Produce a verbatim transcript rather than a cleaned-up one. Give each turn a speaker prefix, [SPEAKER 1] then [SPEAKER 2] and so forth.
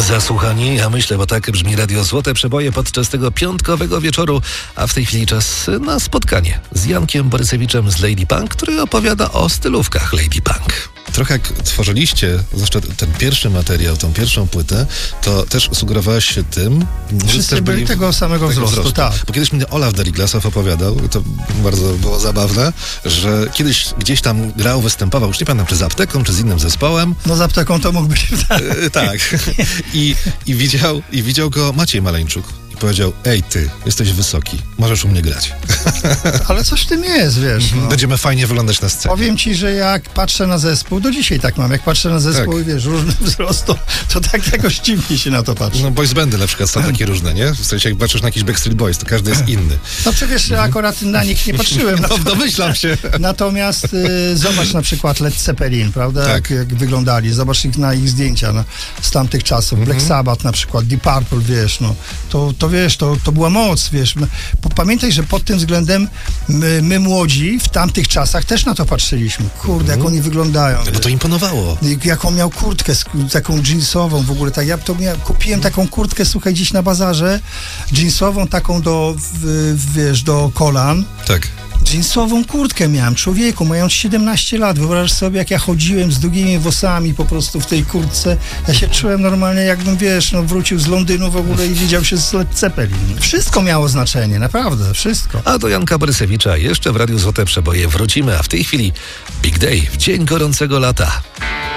[SPEAKER 1] Zasłuchani, ja myślę, bo tak brzmi Radio Złote Przeboje podczas tego piątkowego wieczoru, a w tej chwili czas na spotkanie z Jankiem Borysewiczem z Lady Punk, który opowiada o stylówkach Lady Punk.
[SPEAKER 2] Trochę jak tworzyliście, zwłaszcza ten pierwszy materiał, tą pierwszą płytę, to też sugerowałeś się tym, że
[SPEAKER 3] Wszyscy
[SPEAKER 2] też
[SPEAKER 3] byli tego samego
[SPEAKER 2] tego
[SPEAKER 3] wzrostu, tak.
[SPEAKER 2] Bo kiedyś mnie Olaf Deriglasow opowiadał, to bardzo było zabawne, że kiedyś gdzieś tam grał, występował, już nie pamiętam, czy z Apteką, czy z innym zespołem.
[SPEAKER 3] No z Apteką to mógł być. Tak.
[SPEAKER 2] E, tak. I, i, widział, I widział go Maciej Maleńczuk. I powiedział, ej ty, jesteś wysoki, możesz u mnie grać.
[SPEAKER 3] Ale coś w tym jest, wiesz. No.
[SPEAKER 2] Będziemy fajnie wyglądać na scenie.
[SPEAKER 3] Powiem ci, że jak patrzę na zespół, do dzisiaj tak mam, jak patrzę na zespół
[SPEAKER 2] Tak.
[SPEAKER 3] i wiesz, różny wzrost, to, to tak jakoś dziwnie się na to patrzy.
[SPEAKER 2] No boys bandy na przykład są takie różne, nie? W sensie jak patrzysz na jakiś Backstreet Boys, to każdy jest inny.
[SPEAKER 3] No przecież akurat na nich nie patrzyłem.
[SPEAKER 2] No domyślam się.
[SPEAKER 3] Natomiast y, zobacz na przykład Led Zeppelin, prawda?
[SPEAKER 2] Tak.
[SPEAKER 3] Jak, jak wyglądali. Zobacz ich na ich zdjęcia no, z tamtych czasów.
[SPEAKER 2] Mhm.
[SPEAKER 3] Black Sabbath na przykład, Deep Purple, wiesz, no. To, to wiesz, to, to była moc, wiesz. Pamiętaj, że pod tym względem my, my młodzi w tamtych czasach też na to patrzyliśmy. Kurde, jak oni wyglądają.
[SPEAKER 2] No bo to imponowało.
[SPEAKER 3] Jaką miał kurtkę, taką jeansową w ogóle. Tak, ja to miał, kupiłem taką kurtkę, słuchaj, gdzieś na bazarze, jeansową taką do, w, wiesz, do kolan.
[SPEAKER 2] Tak.
[SPEAKER 3] Jeansową kurtkę miałem, człowieku, mając siedemnaście lat. Wyobraź sobie, jak ja chodziłem z długimi włosami po prostu w tej kurtce. Ja się czułem normalnie, jakbym, wiesz, no, wrócił z Londynu w ogóle i widział się z Led Zeppelin. Wszystko miało znaczenie, naprawdę, wszystko.
[SPEAKER 1] A do Janka Borysewicza jeszcze w Radiu Złote Przeboje wrócimy, a w tej chwili Big Day w dzień gorącego lata.